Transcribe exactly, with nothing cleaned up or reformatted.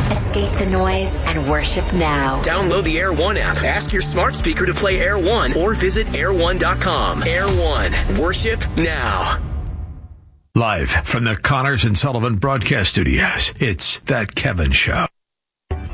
Escape the noise and worship now. Download the Air One app. Ask your smart speaker to play Air One or visit air one dot com. Air One. Worship now. Live from the Connors and Sullivan Broadcast Studios, it's That Kevin Show.